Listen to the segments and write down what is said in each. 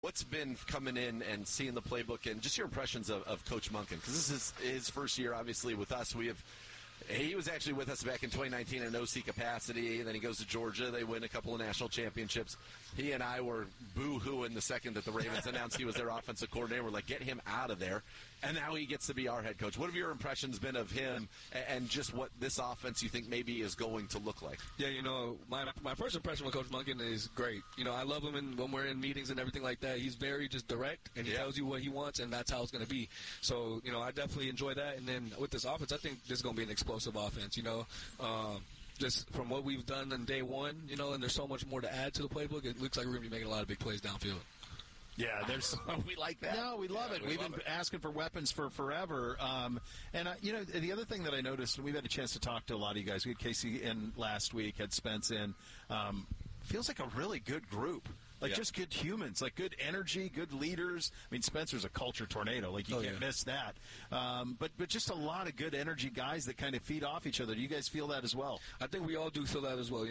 What's been coming in and seeing the playbook and just your impressions of Coach Monken? Because this is his first year, obviously, with us. He was actually with us back in 2019 in an OC capacity, and then he goes to Georgia. They win a couple of national championships. He and I were boo-hooing the second that the Ravens announced he was their offensive coordinator. We're like, get him out of there. And now he gets to be our head coach. What have your impressions been of him and just what this offense you think maybe is going to look like? Yeah, my first impression with Coach Monken is great. I love him when we're in meetings and everything like that. He's very just direct, and he tells you what he wants, and that's how it's going to be. So, I definitely enjoy that. And then with this offense, I think this is going to be an explosive offense, just from what we've done on day one, and there's so much more to add to the playbook. It looks like we're going to be making a lot of big plays downfield. Yeah, we like that. No, we love it. We've been asking for weapons for forever. The other thing that I noticed, and we've had a chance to talk to a lot of you guys. We had Casey in last week, had Spence in. Feels like a really good group. Just good humans, good energy, good leaders. I mean, Spencer's a culture tornado. You can't miss that. But just a lot of good energy guys that kind of feed off each other. Do you guys feel that as well? I think we all do feel that as well.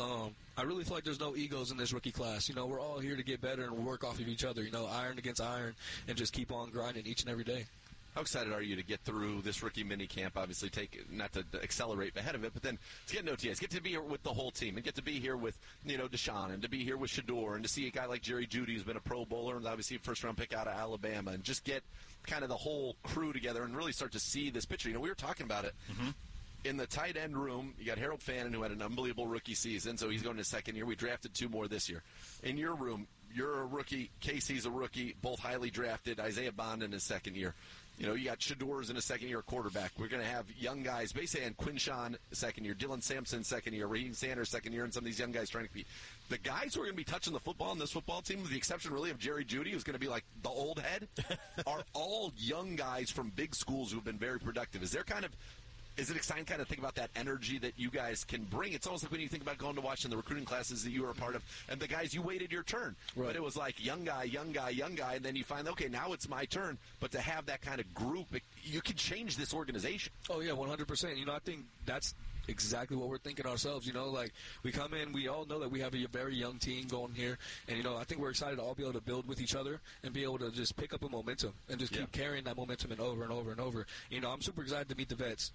I really feel like there's no egos in this rookie class. We're all here to get better and work off of each other. Iron against iron, and just keep on grinding each and every day. How excited are you to get through this rookie mini camp? Obviously, not to accelerate ahead of it, but then to get an OTAs, get to be here with the whole team, and get to be here with Deshaun, and to be here with Shedeur, and to see a guy like Jerry Jeudy, who's been a Pro Bowler and obviously a first-round pick out of Alabama, and just get kind of the whole crew together and really start to see this picture. We were talking about it. Mm-hmm. In the tight end room, you got Harold Fannin, who had an unbelievable rookie season, so he's going to his second year. We drafted 2 more this year. In your room, you're a rookie. Casey's a rookie, both highly drafted. Isaiah Bond in his second year. You got Shedeur's in his second-year quarterback. We're going to have young guys, basically, and Quinshawn second year, Dylan Sampson second year, Raheem Sanders second year, and some of these young guys trying to be. The guys who are going to be touching the football in this football team, with the exception really of Jerry Jeudy, who's going to be like the old head, are all young guys from big schools who have been very productive. Is it exciting kind of think about that energy that you guys can bring? It's almost like when you think about going to watching the recruiting classes that you were a part of and the guys you waited your turn. Right. But it was like young guy, and then you find, okay, now it's my turn. But to have that kind of group, you can change this organization. Oh, yeah, 100%. I think that's exactly what we're thinking ourselves. We come in, we all know that we have a very young team going here. And, I think we're excited to all be able to build with each other and be able to just pick up a momentum and just keep carrying that momentum and over and over and over. I'm super excited to meet the vets.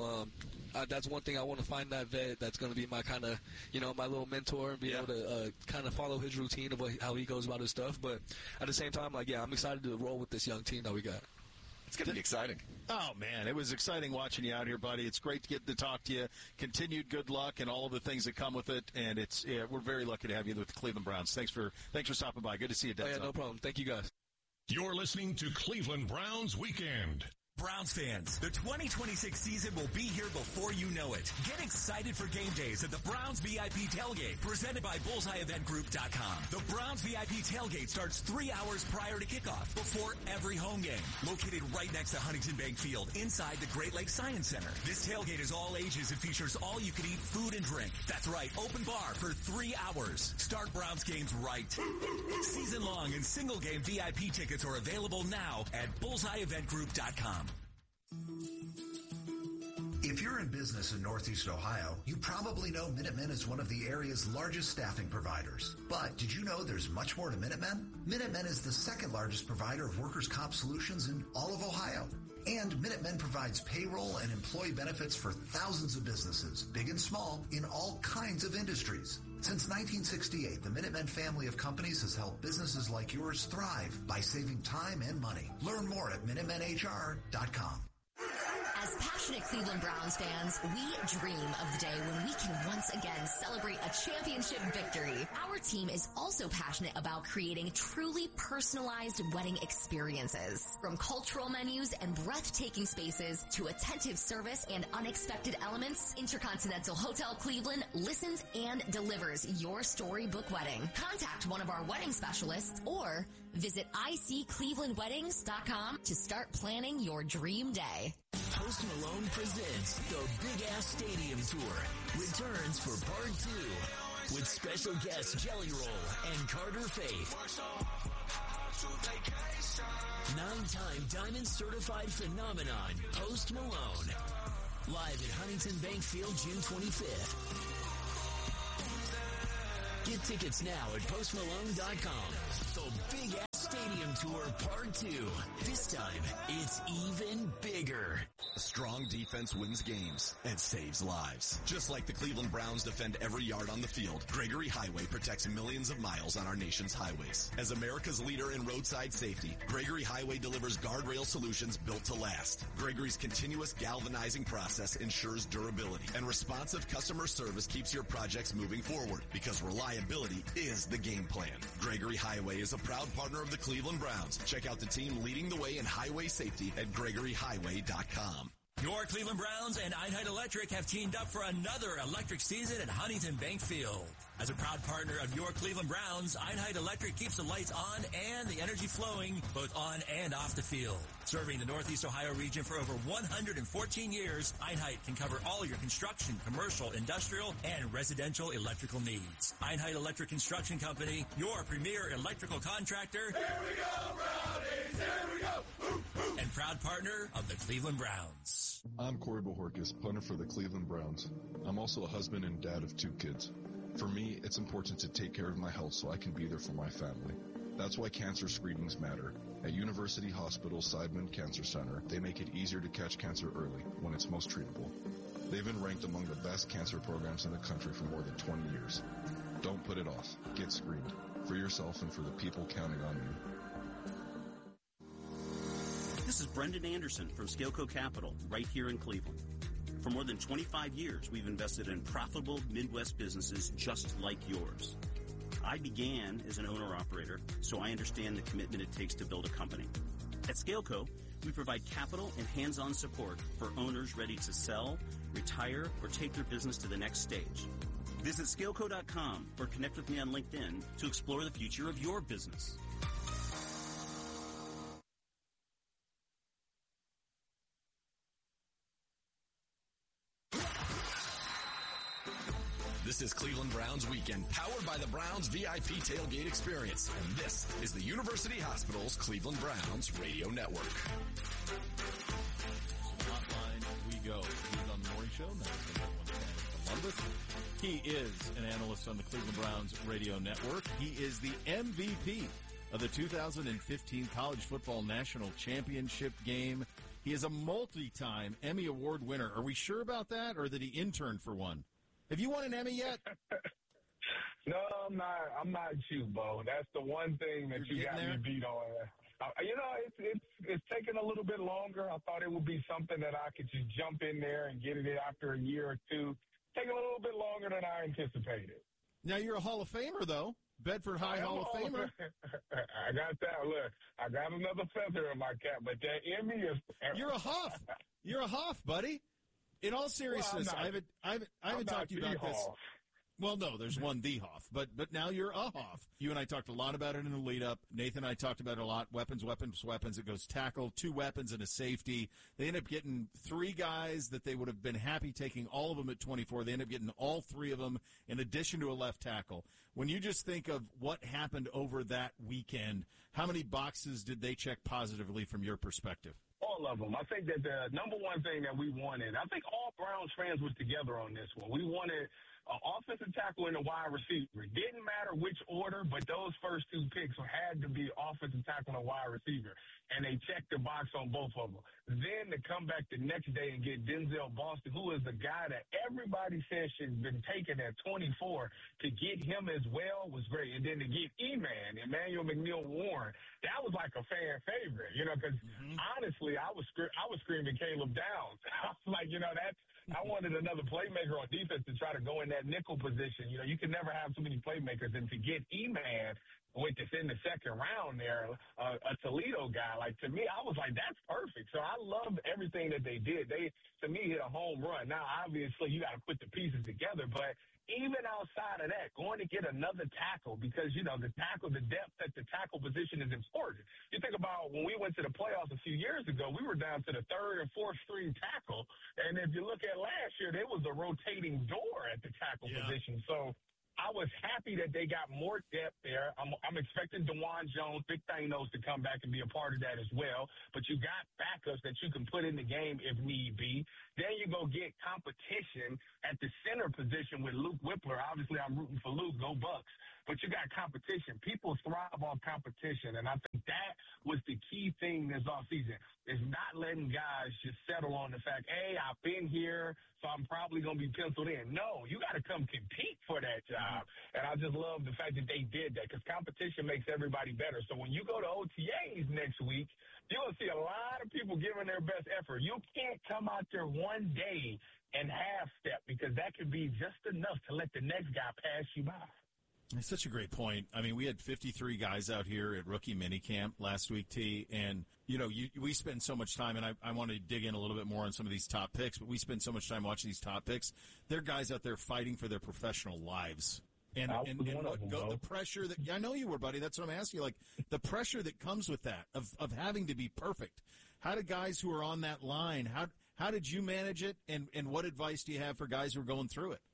That's one thing. I want to find that vet that's going to be my kind of, my little mentor and be able to kind of follow his routine of how he goes about his stuff. But at the same time, I'm excited to roll with this young team that we got. It's going to be exciting. Oh, man, it was exciting watching you out here, buddy. It's great to get to talk to you. Continued good luck and all of the things that come with it. And we're very lucky to have you with the Cleveland Browns. Thanks for stopping by. Good to see you, Denzel. Oh, yeah, no problem. Thank you, guys. You're listening to Cleveland Browns Weekend. Browns fans, the 2026 season will be here before you know it. Get excited for game days at the Browns VIP Tailgate, presented by BullseyeEventGroup.com. The Browns VIP Tailgate starts 3 hours prior to kickoff, before every home game. Located right next to Huntington Bank Field, inside the Great Lakes Science Center. This tailgate is all ages and features all-you-can-eat food and drink. That's right, open bar for 3 hours. Start Browns games right. Season-long and single-game VIP tickets are available now at BullseyeEventGroup.com. If you're in business in Northeast Ohio, you probably know Minutemen is one of the area's largest staffing providers. But did you know there's much more to Minutemen? Minutemen is the second largest provider of workers' comp solutions in all of Ohio. And Minutemen provides payroll and employee benefits for thousands of businesses, big and small, in all kinds of industries. Since 1968, the Minutemen family of companies has helped businesses like yours thrive by saving time and money. Learn more at MinutemenHR.com. As passionate Cleveland Browns fans, we dream of the day when we can once again celebrate a championship victory. Our team is also passionate about creating truly personalized wedding experiences. From cultural menus and breathtaking spaces to attentive service and unexpected elements, Intercontinental Hotel Cleveland listens and delivers your storybook wedding. Contact one of our wedding specialists or visit icclevelandweddings.com to start planning your dream day. Post Malone presents the Big Ass Stadium Tour. Returns for Part 2 with special guests Jelly Roll and Carter Faith. 9-time Diamond Certified Phenomenon, Post Malone. Live at Huntington Bank Field, June 25th. Get tickets now at postmalone.com. The Big Ass Stadium Tour Part 2. This time, it's even bigger. A strong defense wins games and saves lives. Just like the Cleveland Browns defend every yard on the field, Gregory Highway protects millions of miles on our nation's highways. As America's leader in roadside safety, Gregory Highway delivers guardrail solutions built to last. Gregory's continuous galvanizing process ensures durability, and responsive customer service keeps your projects moving forward, because reliability is the game plan. Gregory Highway is a proud partner of the Cleveland Browns. Check out the team leading the way in highway safety at GregoryHighway.com. Your Cleveland Browns and Einheit Electric have teamed up for another electric season at Huntington Bank Field. As a proud partner of your Cleveland Browns, Einheit Electric keeps the lights on and the energy flowing both on and off the field. Serving the Northeast Ohio region for over 114 years, Einheit can cover all your construction, commercial, industrial, and residential electrical needs. Einheit Electric Construction Company, your premier electrical contractor. Here we go, Brownies! Here we go! And proud partner of the Cleveland Browns. I'm Corey Bojorquez, punter for the Cleveland Browns. I'm also a husband and dad of 2 kids. For me, it's important to take care of my health so I can be there for my family. That's why cancer screenings matter. At University Hospital Seidman Cancer Center, they make it easier to catch cancer early when it's most treatable. They've been ranked among the best cancer programs in the country for more than 20 years. Don't put it off. Get screened. For yourself and for the people counting on you. This is Brendan Anderson from Scaleco Capital, right here in Cleveland. For more than 25 years, we've invested in profitable Midwest businesses just like yours. I began as an owner-operator, so I understand the commitment it takes to build a company. At Scaleco, we provide capital and hands-on support for owners ready to sell, retire, or take their business to the next stage. Visit Scaleco.com or connect with me on LinkedIn to explore the future of your business. This is Cleveland Browns Weekend, powered by the Browns VIP Tailgate Experience. And this is the University Hospital's Cleveland Browns Radio Network. Hotline we go. He's on the morning show. Columbus. He is an analyst on the Cleveland Browns Radio Network. He is the MVP of the 2015 College Football National Championship game. He is a multi-time Emmy Award winner. Are we sure about that, or that he interned for one? Have you won an Emmy yet? No, I'm not. I'm not you, Bo. That's the one thing that you got me beat on. It's taken a little bit longer. I thought it would be something that I could just jump in there and get it after a year or two. Taking a little bit longer than I anticipated. Now you're a Hall of Famer, though. Bedford High Hall of Famer. I got that. Look, I got another feather in my cap, but that Emmy is. You're a Hoff. You're a Hoff, buddy. In all seriousness, I haven't talked to you about this. Well, no, there's one the Hoff, but now you're a Hoff. You and I talked a lot about it in the lead-up. Nathan and I talked about it a lot. Weapons. It goes tackle, 2 weapons, and a safety. They end up getting 3 guys that they would have been happy taking all of them at 24. They end up getting all 3 of them in addition to a left tackle. When you just think of what happened over that weekend, how many boxes did they check positively from your perspective? All of them. I think that the number one thing that we wanted, I think all Browns fans was together on this one. We wanted an offensive tackle and a wide receiver. It didn't matter which order, but those first 2 picks had to be offensive tackle and wide receiver. And they checked the box on both of them. Then to come back the next day and get Denzel Boston, who is the guy that everybody says should have been taken at 24, to get him as well was great. And then to get Emmanuel McNeil-Warren, that was like a fan favorite, because honestly, I was screaming Caleb Downs. I was like, I wanted another playmaker on defense to try to go in that nickel position. You can never have too many playmakers. And to get E-Man, which is in the second round there, a Toledo guy, to me, I was like, that's perfect. So I love everything that they did. They, to me, hit a home run. Now, obviously, you got to put the pieces together, but even outside of that, going to get another tackle, because, the depth at the tackle position is important. You think about when we went to the playoffs a few years ago, we were down to the 3rd and 4th string tackle. And if you look at last year, there was a rotating door at the tackle position. So I was happy that they got more depth there. I'm expecting DeJuan Jones, Big Thanos, to come back and be a part of that as well. But you got backups that you can put in the game if need be. Then you go get competition at the center position with Luke Whippler. Obviously, I'm rooting for Luke. Go Bucks. but you got competition. People thrive on competition, and I think that was the key thing this offseason, is not letting guys just settle on the fact, hey, I've been here, so I'm probably going to be penciled in. No, you got to come compete for that job. And I just love the fact that they did that, because competition makes everybody better. So when you go to OTAs next week, you're going to see a lot of people giving their best effort. You can't come out there one day and half-step, because that could be just enough to let the next guy pass you by. It's such a great point. I mean, we had 53 guys out here at rookie minicamp last week, T, and, we spend so much time, and I want to dig in a little bit more on some of these top picks, but we spend so much time watching these top picks. They're guys out there fighting for their professional lives. And the pressure that – I know you were, buddy. That's what I'm asking you. Like, the pressure that comes with that, of having to be perfect. How do guys who are on that line, how did you manage it, and what advice do you have for guys who are going through it?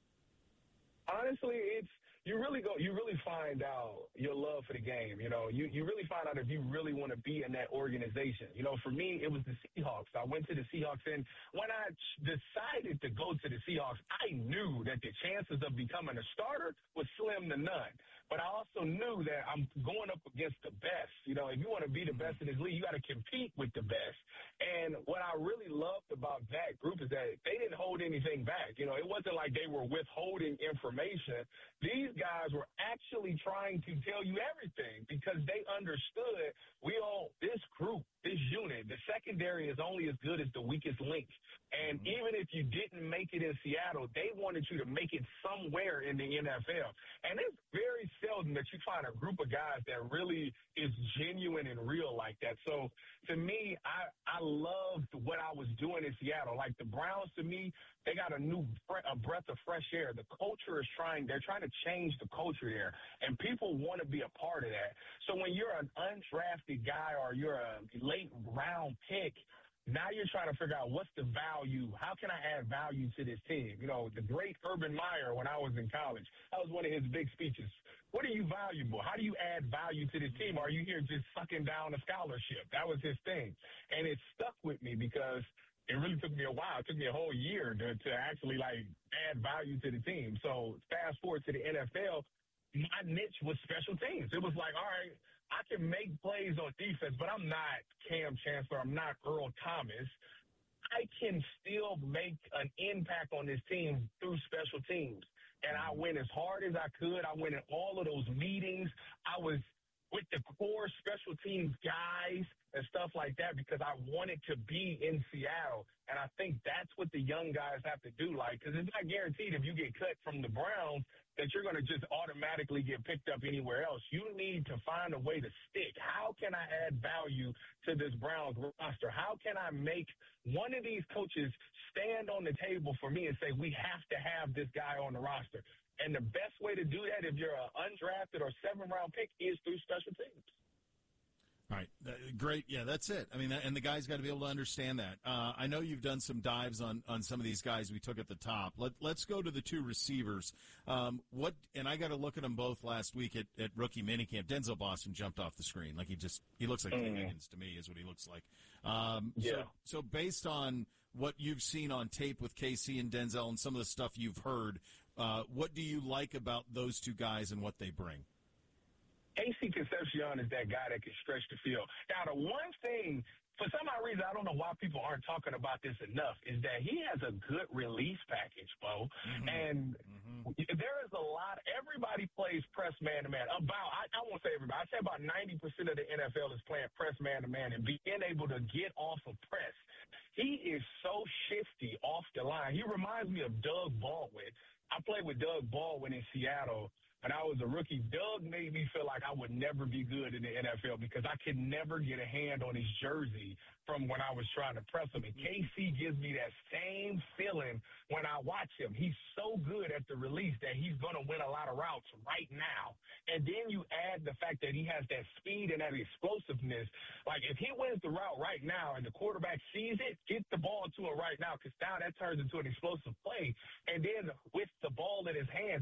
Honestly, you really find out your love for the game. You really find out if you really want to be in that organization. For me, it was the Seahawks. I went to the Seahawks, and when I decided to go to the Seahawks, I knew that the chances of becoming a starter was slim to none. But I also knew that I'm going up against the best. If you want to be the best in this league, you got to compete with the best. And what I really loved about that group is that they didn't hold anything back. It wasn't like they were withholding information. These guys were actually trying to tell you everything, because they understood this group, this unit, the secondary is only as good as the weakest link. And even if you didn't make it in Seattle, they wanted you to make it somewhere in the NFL. And it's very seldom that you find a group of guys that really is genuine and real like that. So to me, I loved what I was doing in Seattle. Like the Browns, to me, they got a breath of fresh air. The culture they're trying to change the culture there, and people want to be a part of that. So when you're an undrafted guy or you're a late round pick, now you're trying to figure out what's the value. How can I add value to this team? The great Urban Meyer, when I was in college, that was one of his big speeches. What are you valuable? How do you add value to this team? Are you here just sucking down a scholarship? That was his thing. And it stuck with me, because it really took me a while. It took me a whole year to actually, add value to the team. So fast forward to the NFL, my niche was special teams. It was like, all right, I can make plays on defense, but I'm not Cam Chancellor. I'm not Earl Thomas. I can still make an impact on this team through special teams. And I went as hard as I could. I went in all of those meetings. I was with the core special teams guys and stuff like that, because I wanted to be in Seattle. And I think that's what the young guys have to do. Because it's not guaranteed if you get cut from the Browns that you're going to just automatically get picked up anywhere else. You need to find a way to stick. How can I add value to this Browns roster? How can I make one of these coaches stand on the table for me and say, we have to have this guy on the roster? And the best way to do that, if you're an undrafted or 7th-round pick, is through special teams. All right, great. Yeah, that's it. I mean, and the guys got to be able to understand that. I know you've done some dives on some of these guys we took at the top. Let's go to the two receivers. And I got to look at them both last week at rookie minicamp. Denzel Boston jumped off the screen. He looks like King Higgins to me is what he looks like. So based on what you've seen on tape with KC and Denzel and some of the stuff you've heard, what do you like about those two guys and what they bring? AC Concepcion is that guy that can stretch the field. Now, the one thing, for some odd reason, I don't know why people aren't talking about this enough, is that he has a good release package, Bo. And there is a lot. Everybody plays press man-to-man. I won't say everybody. I'd say about 90% of the NFL is playing press man-to-man and being able to get off of press. He is so shifty off the line. He reminds me of Doug Baldwin. I played with Doug Baldwin in Seattle. When I was a rookie, Doug made me feel like I would never be good in the NFL because I could never get a hand on his jersey from when I was trying to press him. And KC gives me that same feeling when I watch him. He's so good at the release that he's going to win a lot of routes right now. And then you add the fact that he has that speed and that explosiveness. Like, if he wins the route right now and the quarterback sees it, get the ball to him right now, because now that turns into an explosive play. And then with the ball in his hands, he's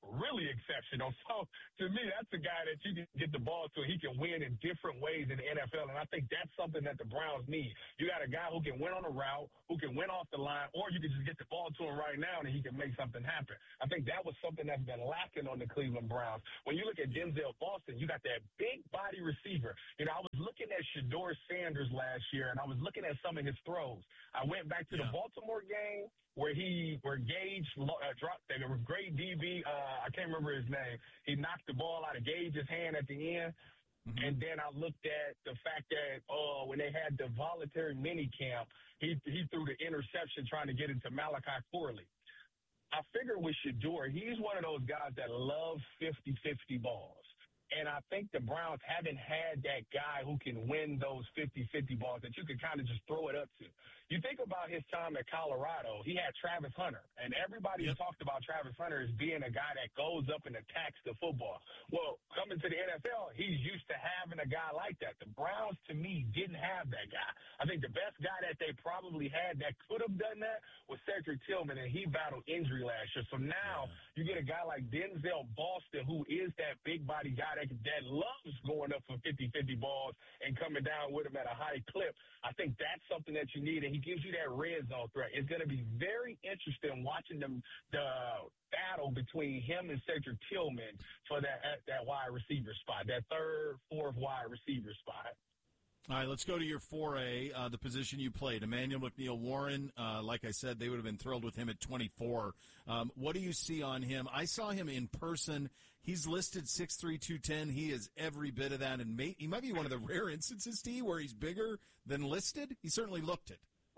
really exceptional. So, to me, that's a guy that you can get the ball to. He can win in different ways in the NFL, and I think that's something that the Browns need. You got a guy who can win on a route, who can win off the line, or you can just get the ball to him right now and he can make something happen. I think that was something that's been lacking on the Cleveland Browns. When you look at Denzel Boston, you got that big body receiver. You know, I was looking at Shedeur Sanders last year, and I was looking at some of his throws. I went back to the Baltimore game where Gage dropped a great DB. I can't remember his name. He knocked the ball out of Gage's hand at the end. Mm-hmm. And then I looked at the fact that when they had the voluntary mini camp, he threw the interception trying to get into Malachi Corley. I figure with Shedeur, he's one of those guys that love 50-50 balls. And I think the Browns haven't had that guy who can win those 50-50 balls that you can kind of just throw it up to. You think about his time at Colorado, he had Travis Hunter. And everybody talked about Travis Hunter as being a guy that goes up and attacks the football. Well, coming to the NFL, he's used to having a guy like that. The Browns, to me, didn't have that guy. I think the best guy that they probably had that could have done that was Cedric Tillman, and he battled injury last year. So now you get a guy like Denzel Boston, who is that big body guy that loves going up for 50-50 balls and coming down with them at a high clip. I think that's something that you need, and he gives you that red zone threat. It's going to be very interesting watching the battle between him and Cedric Tillman for that wide receiver spot, that third, fourth wide receiver spot. All right, let's go to your 4A, the position you played. Emmanuel McNeil-Warren, like I said, they would have been thrilled with him at 24. What do you see on him? I saw him in person. He's listed 6'3", 210. He is every bit of that, and he might be one of the rare instances, Steve, where he's bigger than listed. He certainly looked it.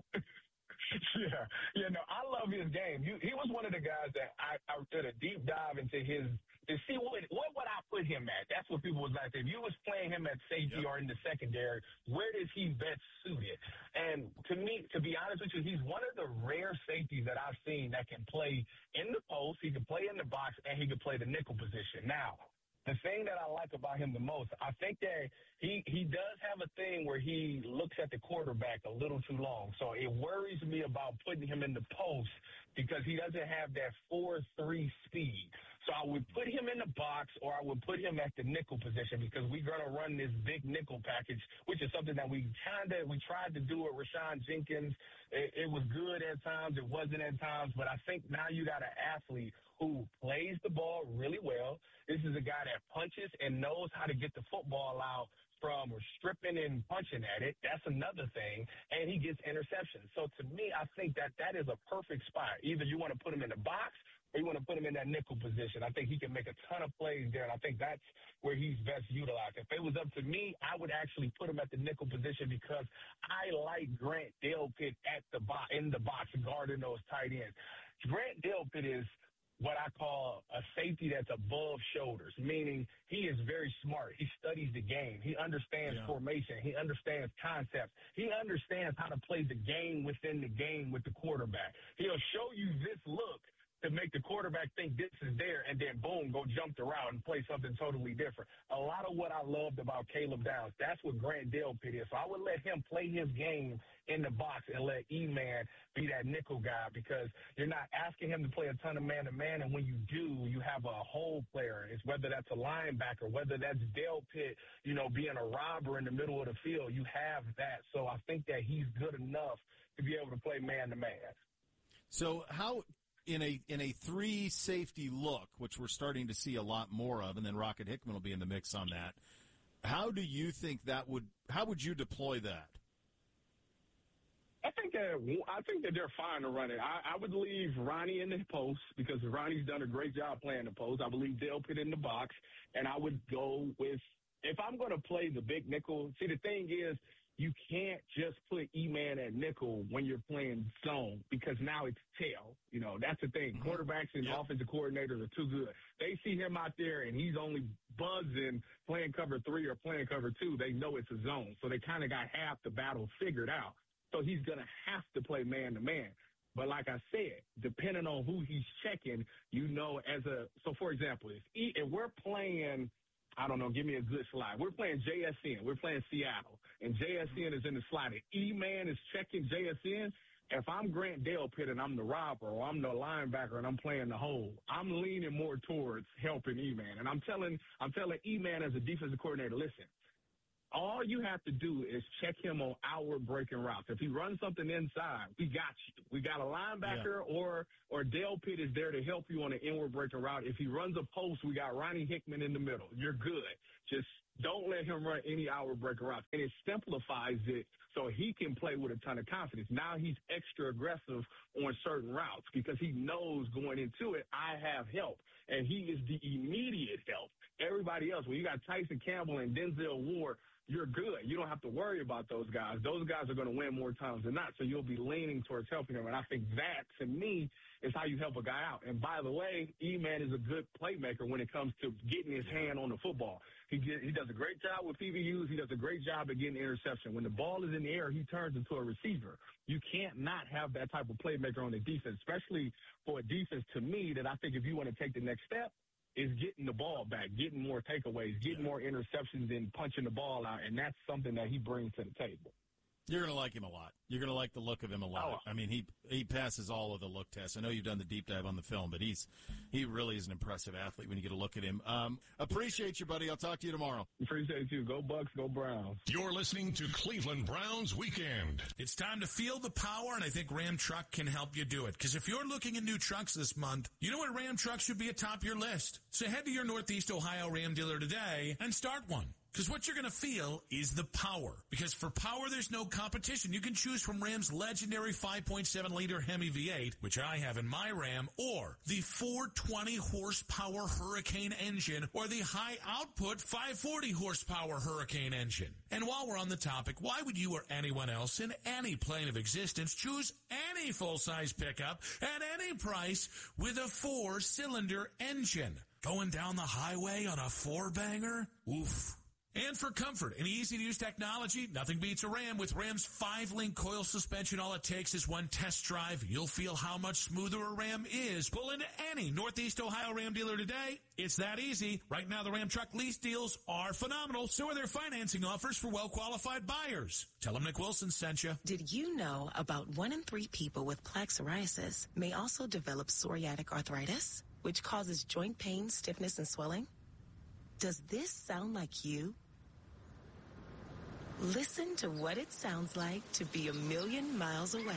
No, I love his game. He was one of the guys that I did a deep dive into his to see what would I put him at. That's what people was like. If you was playing him at safety or in the secondary, where is he best suited? And to me, to be honest with you, he's one of the rare safeties that I've seen that can play in the post, he can play in the box, and he can play the nickel position. Now, the thing that I like about him the most, I think that he does have a thing where he looks at the quarterback a little too long. So it worries me about putting him in the post because he doesn't have that 4.3 speed. So I would put him in the box or I would put him at the nickel position because we're going to run this big nickel package, which is something that we tried to do with Rashawn Jenkins. It was good at times. It wasn't at times. But I think now you got an athlete who plays the ball really well. This is a guy that punches and knows how to get the football out from stripping and punching at it. That's another thing. And he gets interceptions. So to me, I think that is a perfect spot. Either you want to put him in the box or you want to put him in that nickel position. I think he can make a ton of plays there, and I think that's where he's best utilized. If it was up to me, I would actually put him at the nickel position because I like Grant Delpit in the box guarding those tight ends. Grant Delpit is what I call a safety that's above shoulders, meaning he is very smart. He studies the game. He understands formation. He understands concepts. He understands how to play the game within the game with the quarterback. He'll show you this look to make the quarterback think this is there, and then, boom, go jump the route and play something totally different. A lot of what I loved about Caleb Downs, that's what Grant Delpit is. So I would let him play his game in the box and let E-Man be that nickel guy because you're not asking him to play a ton of man-to-man, and when you do, you have a whole player. It's whether that's a linebacker, whether that's Delpit, being a robber in the middle of the field. You have that. So I think that he's good enough to be able to play man-to-man. So how – In a three safety look, which we're starting to see a lot more of, and then Rocket Hickman will be in the mix on that. How do you think how would you deploy that? I think that they're fine to run it. I would leave Ronnie in the post because Ronnie's done a great job playing the post. I would leave Delpit in the box, and I would go with if I'm going to play the big nickel. See, the thing is, you can't just put E-Man at nickel when you're playing zone because now it's tail. That's the thing. Mm-hmm. Quarterbacks and offensive coordinators are too good. They see him out there and he's only buzzing playing cover 3 or playing cover 2. They know it's a zone. So they kind of got half the battle figured out. So he's going to have to play man-to-man. But like I said, depending on who he's checking, so for example, if we're playing – I don't know, give me a good slide. We're playing JSN. We're playing Seattle, and JSN is in the slot. And E-Man is checking JSN. If I'm Grant Delpit and I'm the robber, or I'm the linebacker and I'm playing the hole, I'm leaning more towards helping E-Man. And I'm telling E-Man as a defensive coordinator, listen, all you have to do is check him on outward breaking routes. If he runs something inside, we got you. We got a linebacker or Delpit is there to help you on an inward breaking route. If he runs a post, we got Ronnie Hickman in the middle. You're good. Just don't let him run any outward breaking routes. And it simplifies it so he can play with a ton of confidence. Now he's extra aggressive on certain routes because he knows going into it, I have help. And he is the immediate help. Everybody else, when you got Tyson Campbell and Denzel Ward, you're good. You don't have to worry about those guys. Those guys are going to win more times than not, so you'll be leaning towards helping them. And I think that, to me, is how you help a guy out. And by the way, E-Man is a good playmaker when it comes to getting his hand on the football. He does a great job with PBUs. He does a great job at getting interception. When the ball is in the air, he turns into a receiver. You can't not have that type of playmaker on the defense, especially for a defense, to me, that I think if you want to take the next step, is getting the ball back, getting more takeaways, getting more interceptions and punching the ball out, and that's something that he brings to the table. You're going to like him a lot. You're going to like the look of him a lot. I mean, he passes all of the look tests. I know you've done the deep dive on the film, but he really is an impressive athlete when you get a look at him. Appreciate you, buddy. I'll talk to you tomorrow. Appreciate you. Go Bucks, go Browns. You're listening to Cleveland Browns Weekend. It's time to feel the power, and I think Ram Truck can help you do it. Because if you're looking at new trucks this month, you know what Ram Truck should be atop your list. So head to your Northeast Ohio Ram dealer today and start one. Because what you're going to feel is the power. Because for power, there's no competition. You can choose from Ram's legendary 5.7-liter Hemi V8, which I have in my Ram, or the 420-horsepower Hurricane engine, or the high-output 540-horsepower Hurricane engine. And while we're on the topic, why would you or anyone else in any plane of existence choose any full-size pickup at any price with a 4-cylinder engine? Going down the highway on a 4-banger? Oof. And for comfort and easy-to-use technology, nothing beats a Ram. With Ram's 5-link coil suspension, all it takes is one test drive. You'll feel how much smoother a Ram is. Pull into any Northeast Ohio Ram dealer today. It's that easy. Right now, the Ram truck lease deals are phenomenal. So are their financing offers for well-qualified buyers. Tell them Nick Wilson sent you. Did you know about 1 in 3 people with plaque psoriasis may also develop psoriatic arthritis, which causes joint pain, stiffness, and swelling? Does this sound like you? Listen to what it sounds like to be 1,000,000 miles away.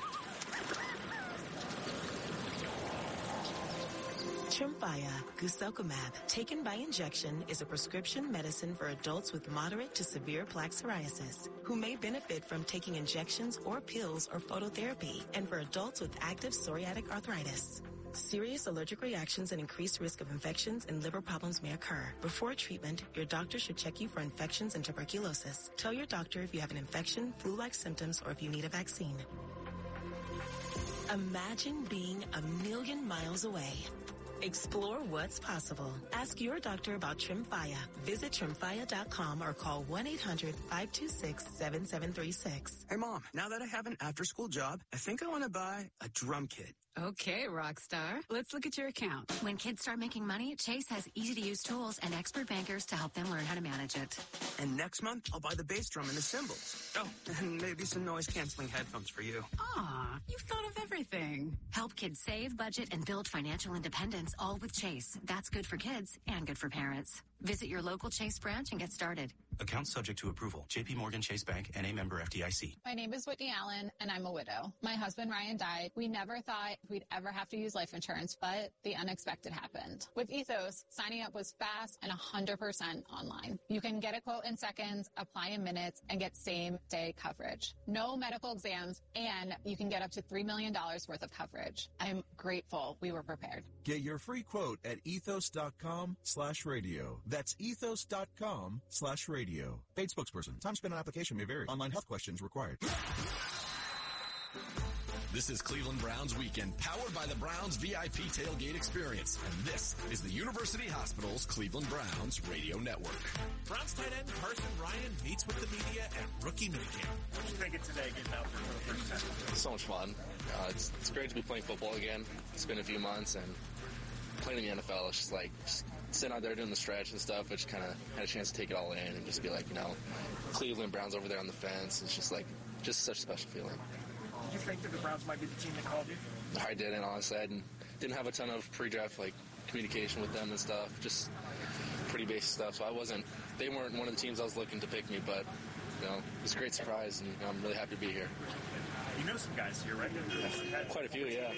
Tremfya guselkumab, taken by injection, is a prescription medicine for adults with moderate to severe plaque psoriasis who may benefit from taking injections or pills or phototherapy, and for adults with active psoriatic arthritis. Serious allergic reactions and increased risk of infections and liver problems may occur. Before treatment, your doctor should check you for infections and tuberculosis. Tell your doctor if you have an infection, flu-like symptoms, or if you need a vaccine. Imagine being 1,000,000 miles away. Explore what's possible. Ask your doctor about Tremfya. Visit Tremfya.com or call 1-800-526-7736. Hey, Mom, now that I have an after-school job, I think I want to buy a drum kit. Okay, Rockstar. Let's look at your account. When kids start making money, Chase has easy-to-use tools and expert bankers to help them learn how to manage it. And next month, I'll buy the bass drum and the cymbals. Oh, and maybe some noise-canceling headphones for you. Aw, you've thought of everything. Help kids save, budget, and build financial independence, all with Chase. That's good for kids and good for parents. Visit your local Chase branch and get started. Account subject to approval. JP Morgan Chase Bank, N.A. member FDIC. My name is Whitney Allen, and I'm a widow. My husband, Ryan, died. We never thought we'd ever have to use life insurance, but the unexpected happened. With Ethos, signing up was fast and 100% online. You can get a quote in seconds, apply in minutes, and get same-day coverage. No medical exams, and you can get up to $3 million worth of coverage. I'm grateful we were prepared. Get your free quote at ethos.com/radio. That's ethos.com/radio. Paid spokesperson. Time spent on application may vary. Online health questions required. This is Cleveland Browns Weekend, powered by the Browns VIP Tailgate Experience. And this is the University Hospital's Cleveland Browns Radio Network. Browns tight end Carson Ryan meets with the media at rookie minicamp. What do you think of today getting out there for the first time? It's so much fun. It's great to be playing football again. It's been a few months, and playing in the NFL, it's just like sitting out there doing the stretch and stuff, which kind of had a chance to take it all in and just be like, Cleveland Browns over there on the fence. It's just such a special feeling. Did you think that the Browns might be the team that called you? I didn't, honestly. I didn't have a ton of pre-draft communication with them and stuff. Just pretty basic stuff. So they weren't one of the teams I was looking to pick me, but it was a great surprise, and I'm really happy to be here. You know some guys here, right? Quite a few, yeah.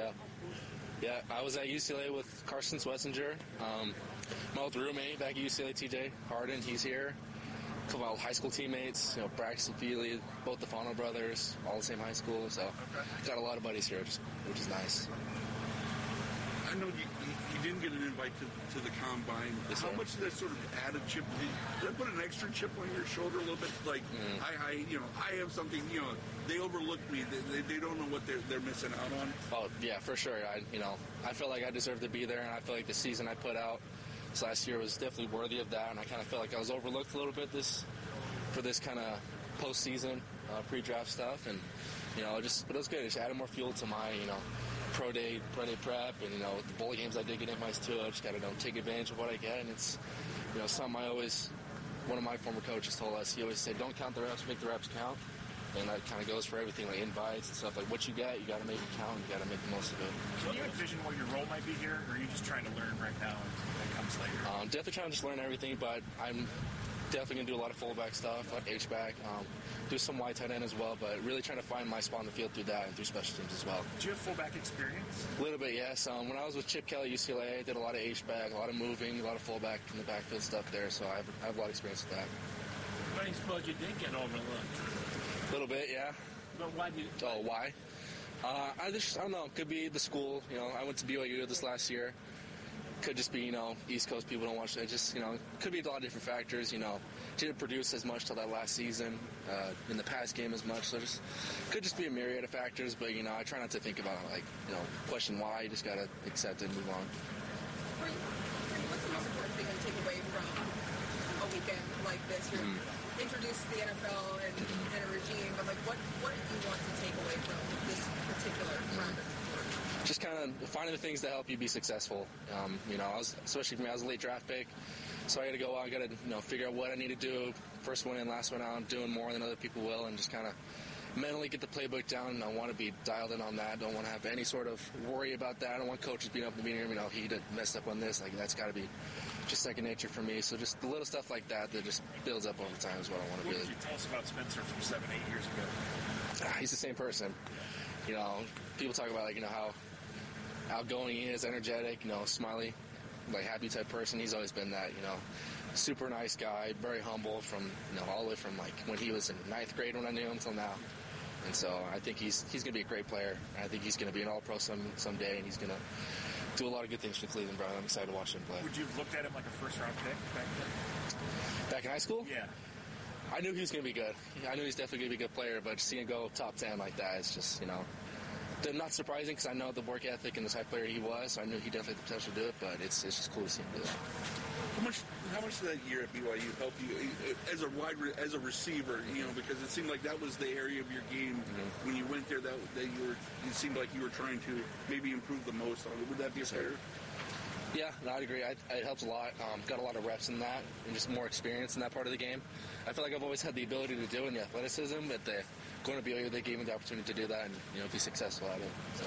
Yeah, I was at UCLA with Carson Swetzinger. My old roommate back at UCLA, TJ Harden, he's here. A couple of high school teammates, Braxton Feely, both the Fano brothers, all the same high school. So got a lot of buddies here, which is nice. I know you didn't get an invite to the combine. Yes, How much did that sort of add a chip? Did that put an extra chip on your shoulder a little bit? I have something. They overlooked me. They don't know what they're missing out on. Oh yeah, for sure. I felt like I deserved to be there, and I feel like the season I put out this last year was definitely worthy of that. And I kind of felt like I was overlooked a little bit for this kind of postseason pre-draft stuff, and but it was good. It just added more fuel to my pro day prep, and the bowl games I did get invites to. I just got to take advantage of what I get, and it's something one of my former coaches told us. He always said, don't count the reps, make the reps count. And that kind of goes for everything, like invites and stuff. Like what you get, you got to make it count. You got to make the most of it. Can you envision what your role might be here, or are you just trying to learn right now and that comes later? Definitely trying to just learn everything, but I'm definitely going to do a lot of fullback stuff, a lot of H-back, do some wide tight end as well, but really trying to find my spot on the field through that and through special teams as well. Do you have fullback experience? A little bit, yes. When I was with Chip Kelly at UCLA, I did a lot of H-back, a lot of moving, a lot of fullback in the backfield stuff there, so I have a lot of experience with that. But I suppose you did get overlooked. A little bit, yeah. But why did you? Oh, why? I don't know. Could be the school. I went to BYU this last year. Could just be, East Coast people don't watch it. Just, could be a lot of different factors. Didn't produce as much till that last season. In the past game as much. So could just be a myriad of factors. But, I try not to think about it, question why. You just got to accept it and move on. What's the most important thing to take away from a weekend like this? You're introduced to the NFL and a regime, but what do you want to take away from this particular round of sport? Just kind of finding the things that help you be successful. Especially for me, I was a late draft pick, so I got to go out. I got to figure out what I need to do. First one in, last one out. I'm doing more than other people will, and just kind of mentally get the playbook down. I want to be dialed in on that. I don't want to have any sort of worry about that. I don't want coaches being up in the meeting room. He messed up on this. That's got to be just second nature for me. So just the little stuff like that just builds up over time is what I want to be. What did you tell us about Spencer from 7-8 years ago? He's the same person. People talk about how outgoing he is, energetic, smiley, happy type person. He's always been that, super nice guy, very humble from, all the way from when he was in 9th grade when I knew him till now. And so I think he's going to be a great player. I think he's going to be an all-pro someday, and he's going to do a lot of good things for the Cleveland Browns. I'm excited to watch him play. Would you have looked at him like a first-round pick back then? Back in high school? Yeah. I knew he was going to be good. I knew he's definitely going to be a good player, but seeing him go top 10 like that is just, not surprising because I know the work ethic and the type of player he was. So I knew he definitely had the potential to do it, but it's just cool to see him do it. How much did that year at BYU help you as a receiver? Because it seemed like that was the area of your game when you went there it seemed like you were trying to maybe improve the most on it. Would that be fair? Yeah, no, I'd agree. It helps a lot. Got a lot of reps in that and just more experience in that part of the game. I feel like I've always had the ability to do it in the athleticism, but going to BYU, they gave me the opportunity to do that and be successful at it. So.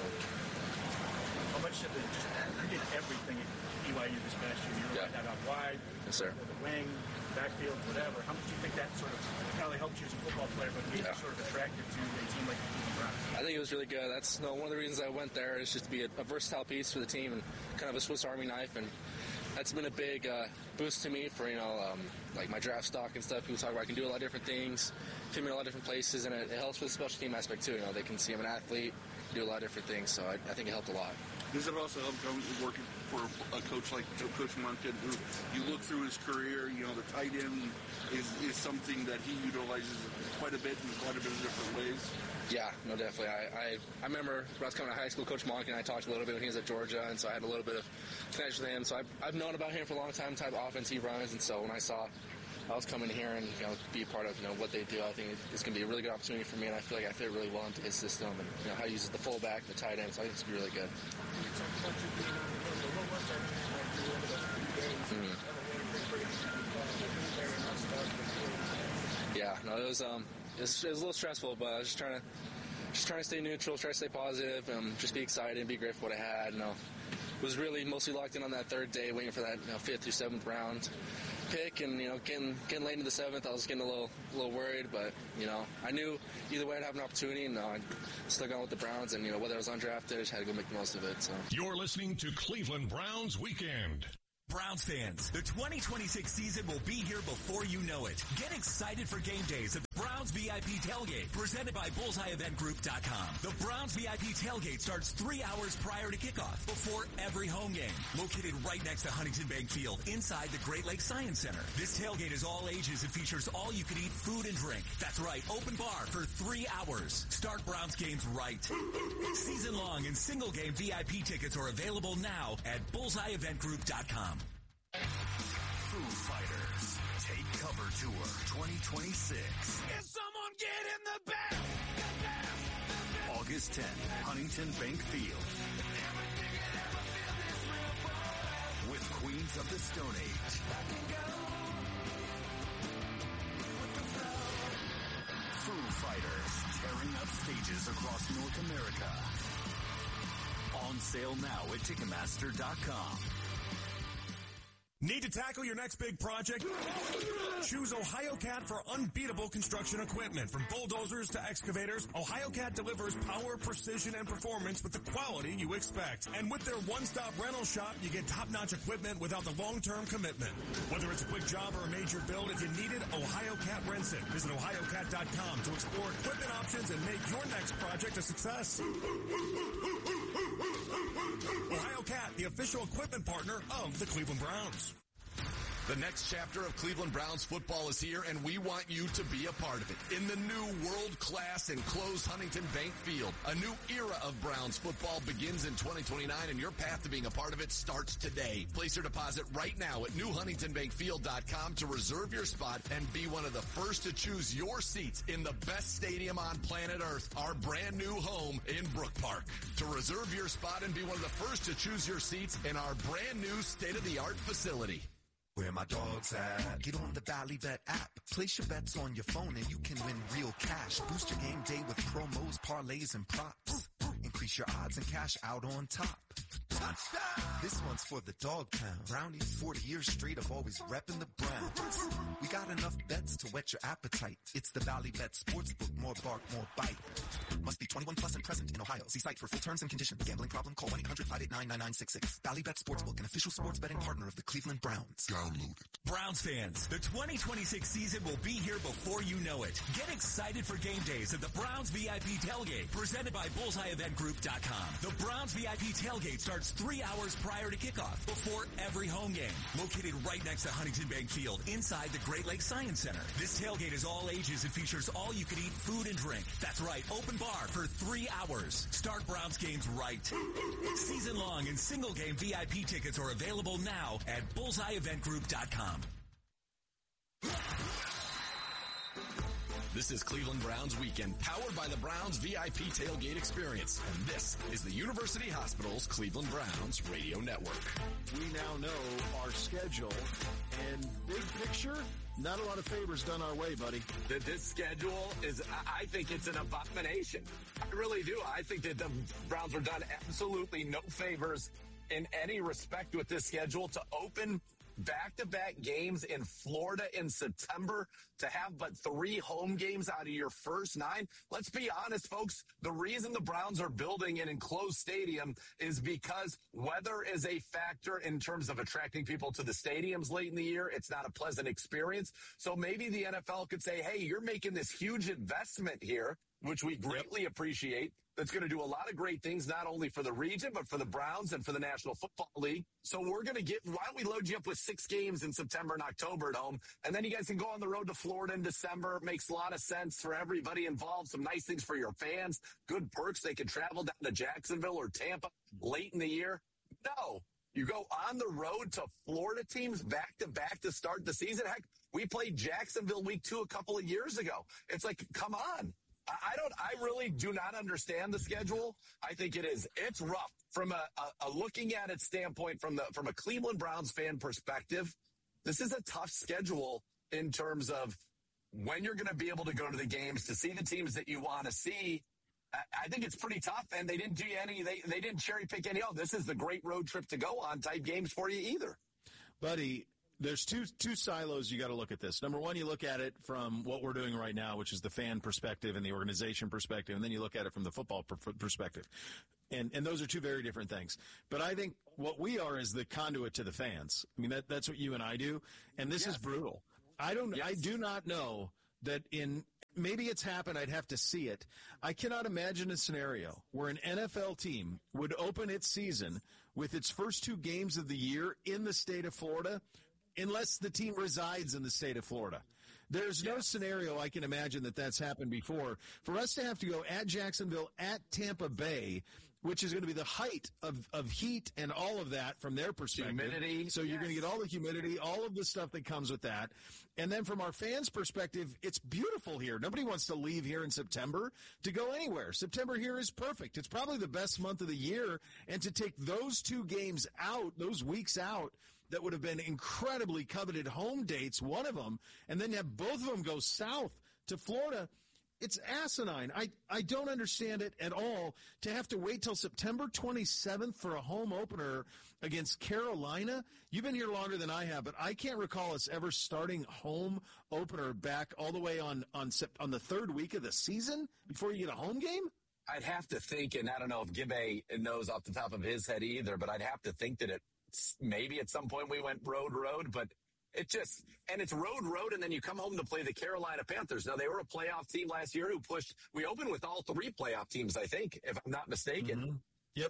How much did you did everything at BYU this past year? You were right out wide, yes, sir. The wing, backfield, whatever. How much do you think that sort of not only helped you as a football player, but made you sort of attracted to a team like the Cleveland Browns? I think it was really good. That's one of the reasons I went there is just to be a versatile piece for the team and kind of a Swiss Army knife. And that's been a big boost to me for my draft stock and stuff. People talk about I can do a lot of different things, fit me in a lot of different places, and it helps with the special team aspect too. They can see I'm an athlete, do a lot of different things. So I think it helped a lot. Does it also help working for a coach like Coach Monken, who you look through his career, the tight end is something that he utilizes quite a bit in quite a bit of different ways? Yeah, no, definitely. I remember when I was coming to high school, Coach Monken and I talked a little bit when he was at Georgia, and so I had a little bit of connection with him. So I've known about him for a long time, the type of offense he runs, and so when I saw I was coming here and be a part of what they do, I think it's going to be a really good opportunity for me, and I feel like I fit really well into his system and how he uses the fullback, the tight end, so I think it's going to be really good. Yeah, no, it was a little stressful, but I was just trying to just trying to stay neutral, try to stay positive, just be excited and be grateful for what I had. Was really mostly locked in on that third day, waiting for that 5th through 7th round pick, and getting late into the 7th, I was getting a little worried, but I knew either way I'd have an opportunity, and I stuck on with the Browns, and whether I was undrafted, I just had to go make the most of it. So you're listening to Cleveland Browns Weekend. Browns fans, the 2026 season will be here before you know it. Get excited for game days at the Browns VIP Tailgate, presented by BullseyeEventGroup.com. The Browns VIP Tailgate starts 3 hours prior to kickoff, before every home game. Located right next to Huntington Bank Field, inside the Great Lakes Science Center. This tailgate is all ages and features all-you-can-eat food and drink. That's right, open bar for 3 hours. Start Browns games right. Season-long and single-game VIP tickets are available now at BullseyeEventGroup.com. Foo Fighters Take Cover Tour 2026. Can someone get in the back? August 10th, Huntington Bank Field. With Queens of the Stone Age. Foo Fighters tearing up stages across North America. On sale now at Ticketmaster.com. Need to tackle your next big project? Choose OhioCat for unbeatable construction equipment. From bulldozers to excavators, OhioCat delivers power, precision, and performance with the quality you expect. And with their one-stop rental shop, you get top-notch equipment without the long-term commitment. Whether it's a quick job or a major build, if you need it, OhioCat rents it. Visit OhioCat.com to explore equipment options and make your next project a success. OhioCat, the official equipment partner of the Cleveland Browns. The next chapter of Cleveland Browns football is here, and we want you to be a part of it. In the new world-class enclosed Huntington Bank Field, a new era of Browns football begins in 2029, and your path to being a part of it starts today. Place your deposit right now at newhuntingtonbankfield.com to reserve your spot and be one of the first to choose your seats in the best stadium on planet Earth, our brand new home in Brook Park. To reserve your spot and be one of the first to choose your seats in our brand new state-of-the-art facility. Where my dog's at? Get on the Bally Bet app. Place your bets on your phone and you can win real cash. Boost your game day with promos, parlays, and props. Increase your odds and cash out on top. Touchdown! This one's for the dog pound. Brownies 40 years straight of always repping the Browns. We got enough bets to whet your appetite. It's the Bally Bet Sportsbook. More bark, more bite. Must be 21 plus and present in Ohio. See site for full terms and conditions. Gambling problem? Call 1-800-589-9966. Bally Bet Sportsbook, an official sports betting partner of the Cleveland Browns. Download it. Browns fans, the 2026 season will be here before you know it. Get excited for game days at the Browns VIP Tailgate, presented by BullseyeEventGroup.com. The Browns VIP Tailgate starts 3 hours prior to kickoff, before every home game. Located right next to Huntington Bank Field, inside the Great Lakes Science Center. This tailgate is all ages and features all-you-can-eat food and drink. That's right, open bar for 3 hours. Start Browns games right. Season-long and single-game VIP tickets are available now at BullseyeEventGroup.com. This is Cleveland Browns Weekend, powered by the Browns VIP Tailgate Experience. And this is the University Hospital's Cleveland Browns Radio Network. We now know our schedule, and big picture, not a lot of favors done our way, buddy. This schedule is, I think it's an abomination. I really do. I think that the Browns were done absolutely no favors in any respect with this schedule to open back-to-back games in Florida in September, to have but 3 home games out of your first 9. Let's be honest, folks. The reason the Browns are building an enclosed stadium is because weather is a factor in terms of attracting people to the stadiums late in the year. It's not a pleasant experience. So maybe the NFL could say, hey, you're making this huge investment here, which we greatly appreciate. That's going to do a lot of great things, not only for the region, but for the Browns and for the National Football League. So why don't we load you up with 6 games in September and October at home, and then you guys can go on the road to Florida in December. It makes a lot of sense for everybody involved. Some nice things for your fans, good perks. They can travel down to Jacksonville or Tampa late in the year. No, you go on the road to Florida teams back-to-back to start the season. Heck, we played Jacksonville week 2 a couple of years ago. It's like, come on. I really do not understand the schedule. I think it's rough from a looking at it standpoint from a Cleveland Browns fan perspective. This is a tough schedule in terms of when you're going to be able to go to the games to see the teams that you want to see. I think it's pretty tough, and they didn't do any. They didn't cherry pick any. Oh, this is the great road trip to go on type games for you either, buddy. There's two silos you got to look at this. Number one, you look at it from what we're doing right now, which is the fan perspective and the organization perspective, and then you look at it from the football perspective. And those are two very different things. But I think what we are is the conduit to the fans. I mean, that's what you and I do, and this is brutal. I do not know that maybe it's happened. I'd have to see it. I cannot imagine a scenario where an NFL team would open its season with its first 2 games of the year in the state of Florida unless the team resides in the state of Florida. There's no scenario I can imagine that's happened before. For us to have to go at Jacksonville, at Tampa Bay, which is going to be the height of heat and all of that from their perspective. Humidity. So you're going to get all the humidity, all of the stuff that comes with that. And then from our fans' perspective, it's beautiful here. Nobody wants to leave here in September to go anywhere. September here is perfect. It's probably the best month of the year. And to take those 2 games out, those weeks out, that would have been incredibly coveted home dates, one of them, and then have both of them go south to Florida. It's asinine. I don't understand it at all to have to wait till September 27th for a home opener against Carolina. You've been here longer than I have, but I can't recall us ever starting home opener back all the way on the 3rd week of the season before you get a home game. I'd have to think, and I don't know if Gibbe knows off the top of his head either, but I'd have to think that maybe at some point we went road, but it's road, and then you come home to play the Carolina Panthers. Now, they were a playoff team last year we opened with all 3 playoff teams, I think, if I'm not mistaken. Mm-hmm. Yep.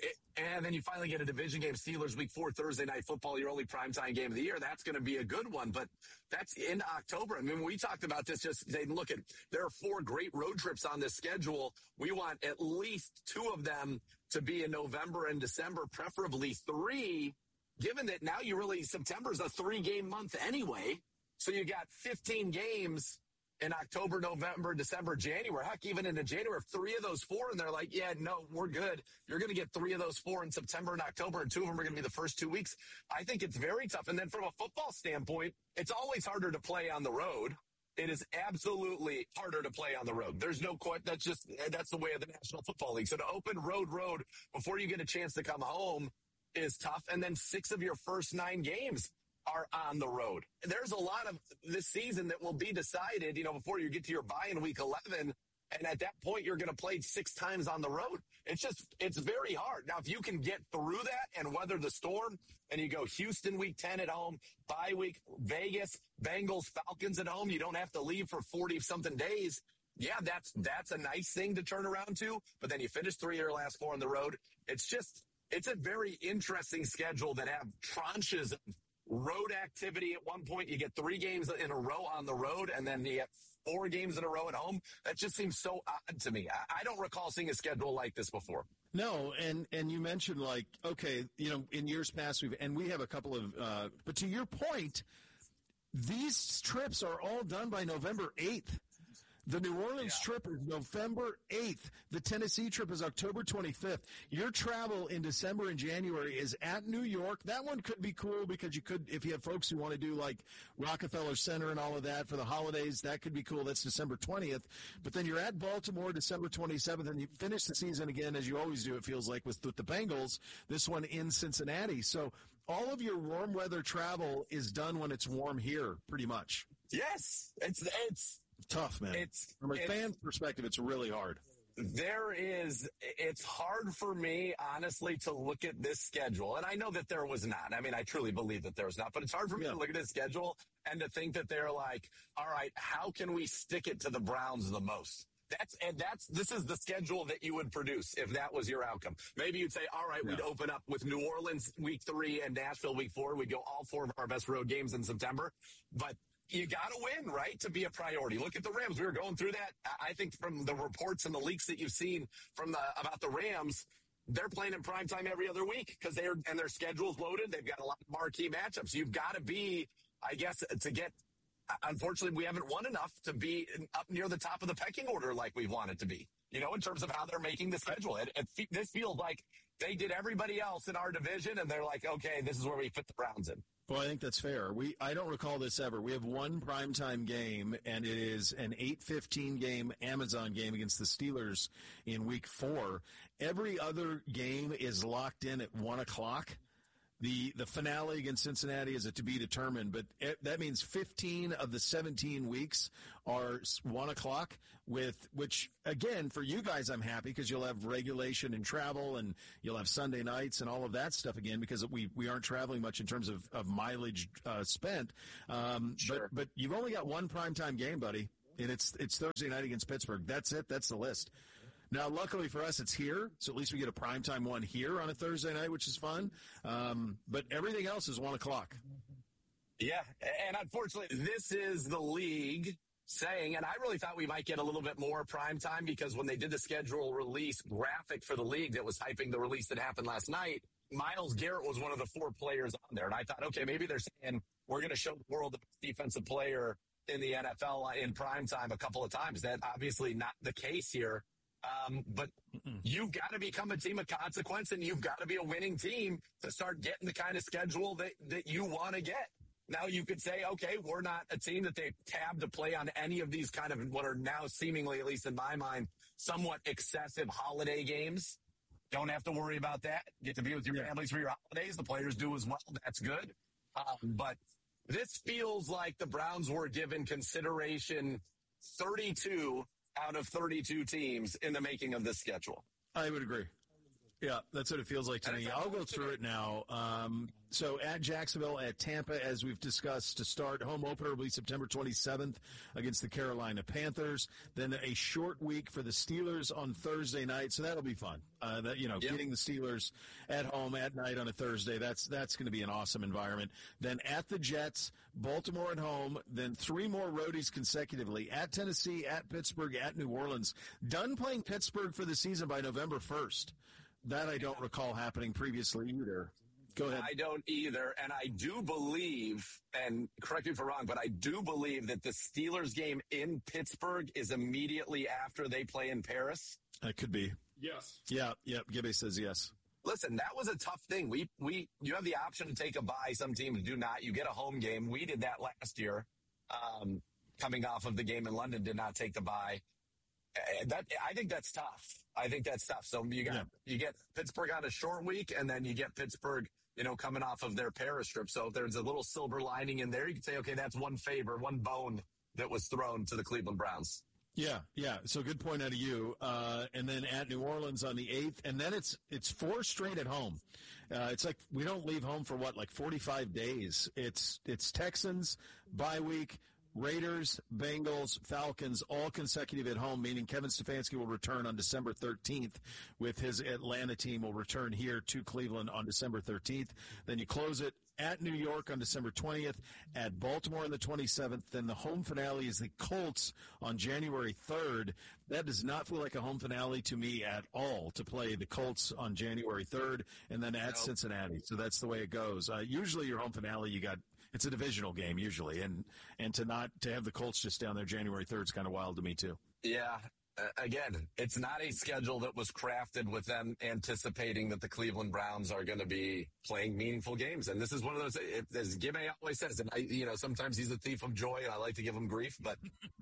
And then you finally get a division game, Steelers week 4, Thursday night football, your only primetime game of the year. That's going to be a good one, but that's in October. I mean, we talked about this just saying, look, there are 4 great road trips on this schedule. We want at least 2 of them to be in November and December, preferably 3, given that now September is a 3-game month anyway. So you got 15 games in October, November, December, January. Heck, even into January, 3 of those 4, and they're like, yeah, no, we're good. You're going to get 3 of those 4 in September and October, and 2 of them are going to be the first 2 weeks. I think it's very tough. And then from a football standpoint, it's always harder to play on the road. It is absolutely harder to play on the road. There's no question. That's the way of the National Football League. So to open road before you get a chance to come home is tough. And then 6 of your first 9 games are on the road. There's a lot of this season that will be decided, before you get to your bye in week 11. And at that point, you're going to play 6 times on the road. It's very hard. Now, if you can get through that and weather the storm and you go Houston week 10 at home, bye week, Vegas, Bengals, Falcons at home, you don't have to leave for 40 something days. Yeah, that's a nice thing to turn around to. But then you finish 3 of your last 4 on the road. It's a very interesting schedule that have tranches of road activity. At one point, you get 3 games in a row on the road, and then you get 4 games in a row at home. That just seems so odd to me. I don't recall seeing a schedule like this before. No, and you mentioned in years past we have a couple of, but to your point, these trips are all done by November 8th. The New Orleans trip is November 8th. The Tennessee trip is October 25th. Your travel in December and January is at New York. That one could be cool because you could, if you have folks who want to do like Rockefeller Center and all of that for the holidays, that could be cool. That's December 20th. But then you're at Baltimore December 27th, and you finish the season again, as you always do, it feels like, with the Bengals, this one in Cincinnati. So all of your warm weather travel is done when it's warm here, pretty much. Yes. It's tough, man. From a fan perspective, it's really hard. It's hard for me, honestly, to look at this schedule. And I know that there was not. I mean, I truly believe that there was not. But it's hard for me to look at this schedule and to think that they're like, all right, how can we stick it to the Browns the most? This is the schedule that you would produce if that was your outcome. Maybe you'd say, all right, we'd open up with New Orleans week 3 and Nashville week 4. We'd go all 4 of our best road games in September. But you got to win, right, to be a priority. Look at the Rams. We were going through that. I think from the reports and the leaks that you've seen about the Rams, they're playing in primetime every other week because their schedule's loaded. They've got a lot of marquee matchups. You've got to be, I guess, to get – unfortunately, we haven't won enough to be up near the top of the pecking order like we wanted to be, in terms of how they're making the schedule. This feels like they did everybody else in our division, and they're like, okay, this is where we fit the Browns in. Well, I think that's fair. I don't recall this ever. We have one primetime game, and it is an 8:15 game Amazon game against the Steelers in Week 4. Every other game is locked in at 1 o'clock. The finale against Cincinnati is a to be determined, but that means 15 of the 17 weeks are 1 o'clock, which, again, for you guys, I'm happy because you'll have regulation and travel, and you'll have Sunday nights and all of that stuff again because we aren't traveling much in terms of mileage spent. Sure. But you've only got one primetime game, buddy, and it's Thursday night against Pittsburgh. That's it. That's the list. Now, luckily for us, it's here, so at least we get a primetime one here on a Thursday night, which is fun. But everything else is 1 o'clock. Yeah, and unfortunately, this is the league saying, and I really thought we might get a little bit more primetime because when they did the schedule release graphic for the league that was hyping the release that happened last night, Myles Garrett was one of the 4 players on there. And I thought, okay, maybe they're saying we're going to show the world the defensive player in the NFL in primetime a couple of times. That's obviously not the case here. But you've got to become a team of consequence, and you've got to be a winning team to start getting the kind of schedule that you want to get. Now you could say, okay, we're not a team that they tab to play on any of these kind of what are now seemingly, at least in my mind, somewhat excessive holiday games. Don't have to worry about that. Get to be with your families for your holidays. The players do as well. That's good. But this feels like the Browns were given consideration 32 out of 32 teams in the making of this schedule. I would agree. Yeah, that's what it feels like to me. I'll go through it now. So at Jacksonville, at Tampa, as we've discussed, to start, home opener will be September 27th against the Carolina Panthers. Then a short week for the Steelers on Thursday night, so that'll be fun. Getting the Steelers at home at night on a Thursday, that's going to be an awesome environment. Then at the Jets, Baltimore at home, then 3 more roadies consecutively, at Tennessee, at Pittsburgh, at New Orleans. Done playing Pittsburgh for the season by November 1st. That I don't recall happening previously either. Go ahead. I don't either, and I do believe, and correct me if I'm wrong, but I do believe that the Steelers game in Pittsburgh is immediately after they play in Paris. That could be. Yes. Yeah, Gibby says yes. Listen, that was a tough thing. You have the option to take a bye. Some teams do not. You get a home game. We did that last year. Coming off of the game in London, did not take the bye. I think that's tough. So you get Pittsburgh on a short week, and then you get Pittsburgh, coming off of their Paris trip. So if there's a little silver lining in there, you could say, okay, that's one favor, one bone that was thrown to the Cleveland Browns. Yeah. So good point out of you. And then at New Orleans on the 8th, and then it's 4 straight at home. It's like we don't leave home for 45 days. It's Texans, bye week, Raiders, Bengals, Falcons, all consecutive at home, meaning Kevin Stefanski will return on December 13th with his Atlanta team will return here to Cleveland on December 13th. Then you close it at New York on December 20th, at Baltimore on the 27th. Then the home finale is the Colts on January 3rd. That does not feel like a home finale to me at all, to play the Colts on January 3rd and then at Cincinnati. So that's the way it goes. Usually your home finale, it's a divisional game usually, and to have the Colts just down there January 3rd is kind of wild to me too. Yeah. Again, it's not a schedule that was crafted with them anticipating that the Cleveland Browns are going to be playing meaningful games. And this is one of those, as Gibby always says, and sometimes he's a thief of joy and I like to give him grief, but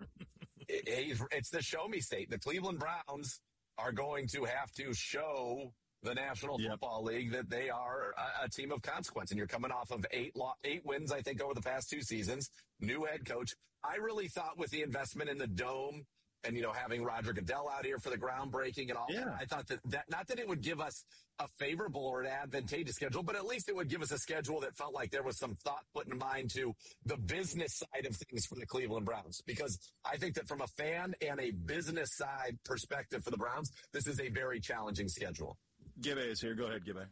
it's the show me state. The Cleveland Browns are going to have to show the National Football League that they are a team of consequence. And you're coming off of 8 wins, I think, over the past 2 seasons. New head coach. I really thought with the investment in the Dome and, having Roger Goodell out here for the groundbreaking and all that, I thought that not that it would give us a favorable or an advantageous schedule, but at least it would give us a schedule that felt like there was some thought put in mind to the business side of things for the Cleveland Browns. Because I think that from a fan and a business side perspective for the Browns, this is a very challenging schedule. Gibby is here. Go ahead, Gibby.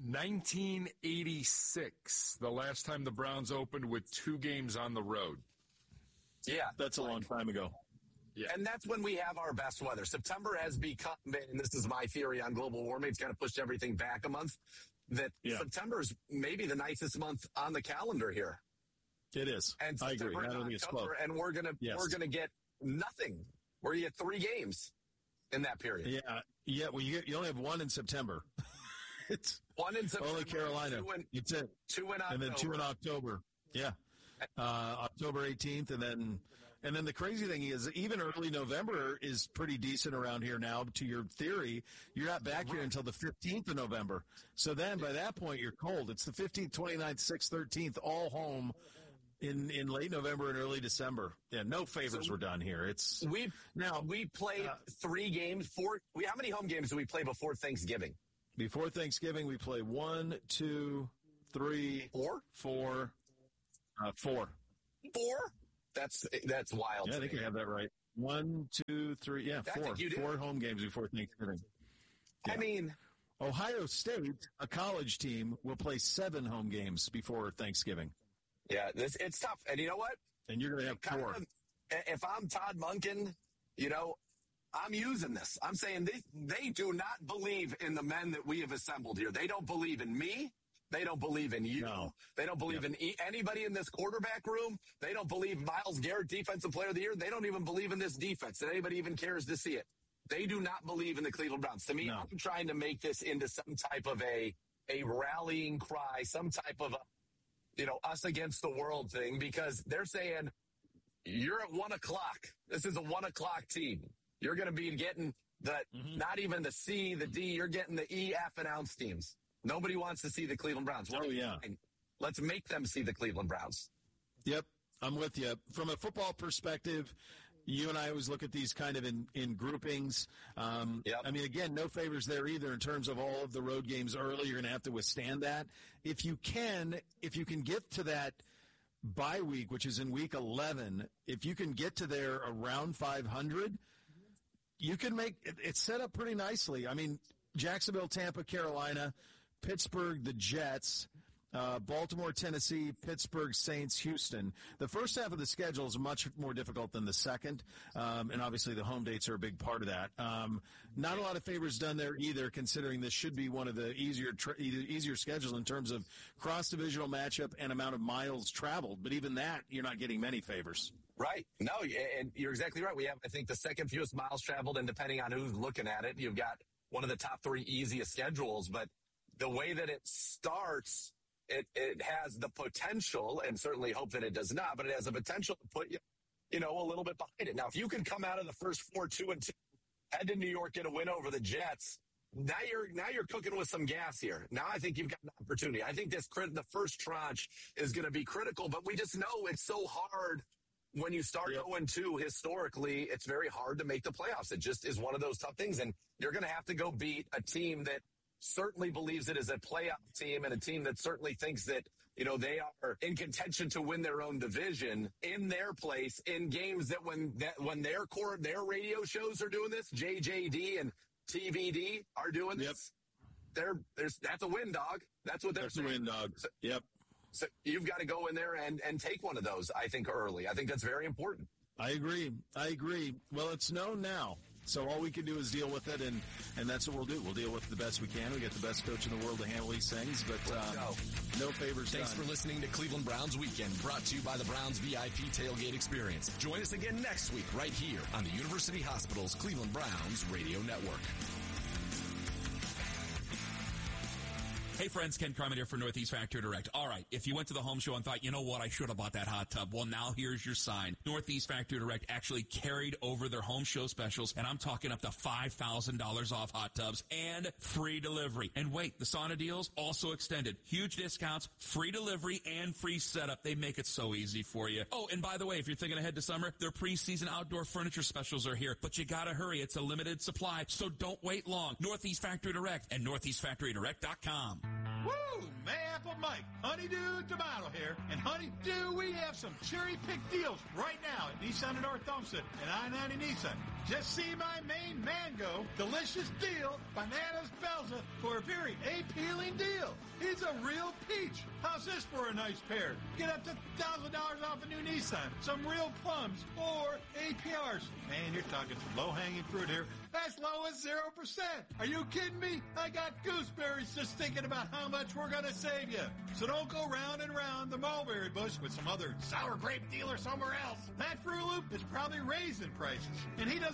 1986, the last time the Browns opened with 2 games on the road. Yeah. That's a long time ago. Yeah. And that's when we have our best weather. September has become, and this is my theory on global warming, it's kind of pushed everything back a month, that September is maybe the nicest month on the calendar here. It is. And I agree. I don't think it's close. And we're gonna get nothing. We're gonna get 3 games in that period. Yeah. Well, you only have 1 in September. It's one in September. Only Carolina. It's it. 2 in October. And then 2 in October. Yeah. October 18th. And then the crazy thing is even early November is pretty decent around here now. To your theory, you're not back here until the 15th of November. So then by that point, you're cold. It's the 15th, 29th, 6th, 13th, all home in late November and early December. Yeah, no favors were done here. We played 3 games. How many home games do we play before Thanksgiving? Before Thanksgiving, we play 1, 2, 3, 4? 4. 4. 4? That's wild. Yeah, I think you have that right. 1, 2, 3. Yeah, 4. 4 home games before Thanksgiving. Yeah. I mean, Ohio State, a college team, will play 7 home games before Thanksgiving. Yeah, it's tough. And you know what? And you're going to have 4. If I'm Todd Monken, I'm using this. I'm saying they do not believe in the men that we have assembled here. They don't believe in me. They don't believe in you. No. They don't believe in anybody in this quarterback room. They don't believe Myles Garrett, Defensive Player of the Year. They don't even believe in this defense, that anybody even cares to see it. They do not believe in the Cleveland Browns. To me, I'm trying to make this into some type of a rallying cry, some type of us against the world thing, because they're saying you're at 1 o'clock. This is a 1 o'clock team. You're going to be getting not even the C, the D. You're getting the E, F, and ounce teams. Nobody wants to see the Cleveland Browns. Let's make them see the Cleveland Browns. Yep, I'm with you. From a football perspective, you and I always look at these kind of in groupings. I mean, again, no favors there either in terms of all of the road games early. You're going to have to withstand that. If you can get to that bye week, which is in week 11, if you can get to there around 500, you can make it set up pretty nicely. I mean, Jacksonville, Tampa, Carolina, Pittsburgh, the Jets, Baltimore, Tennessee, Pittsburgh, Saints, Houston. The first half of the schedule is much more difficult than the second, and obviously the home dates are a big part of that. Not a lot of favors done there either, considering this should be one of the easier schedules in terms of cross-divisional matchup and amount of miles traveled. But even that, you're not getting many favors. Right. No, and you're exactly right. We have, I think, the second fewest miles traveled, and depending on who's looking at it, you've got one of the top 3 easiest schedules. But the way that it starts, it has the potential, and certainly hope that it does not, but it has the potential to put you, a little bit behind it. Now, if you can come out of the first 4, 2-2, head to New York, get a win over the Jets, now you're cooking with some gas here. Now I think you've got an opportunity. I think the first tranche is going to be critical, but we just know it's so hard. When you start 0-2, historically, it's very hard to make the playoffs. It just is one of those tough things, and you're going to have to go beat a team that certainly believes it is a playoff team and a team that certainly thinks that, they are in contention to win their own division in their place in games that when their radio shows are doing this, JJD and TVD are doing this, that's a win, dog. That's what they're saying. That's a win, dog. Yep. So you've got to go in there and take one of those, I think, early. I think that's very important. I agree. Well, it's known now. So all we can do is deal with it, and that's what we'll do. We'll deal with it the best we can. We get the best coach in the world to handle these things, but no favors Thanks done. for listening to Cleveland Browns Weekend, brought to you by the Browns VIP Tailgate Experience. Join us again next week right here on the University Hospital's Cleveland Browns Radio Network. Hey friends, Ken Carmen here for Northeast Factory Direct. All right, if you went to the home show and thought, you know what, I should have bought that hot tub. Well, now here's your sign. Northeast Factory Direct actually carried over their home show specials, and I'm talking up to $5,000 off hot tubs and free delivery. And wait, the sauna deals also extended. Huge discounts, free delivery, and free setup. They make it so easy for you. Oh, and by the way, if you're thinking ahead to summer, their preseason outdoor furniture specials are here. But you gotta hurry. It's a limited supply, so don't wait long. Northeast Factory Direct and NortheastFactoryDirect.com. Woo! Mayapple Mike, Honeydew Tomato here. And Honeydew, we have some cherry-picked deals right now at Nissan of North Thompson and I-90 Nissan. Just see my main mango, delicious deal, Bananas Belza, for a very appealing deal. He's a real peach. How's this for a nice pair? Get up to $1,000 off a new Nissan, some real plums, or APRs. Man, you're talking some low-hanging fruit here. As low as 0%. Are you kidding me? I got gooseberries just thinking about how much we're going to save you. So don't go round and round the mulberry bush with some other sour grape dealer somewhere else. That Fruit Loop is probably raising prices, and he doesn't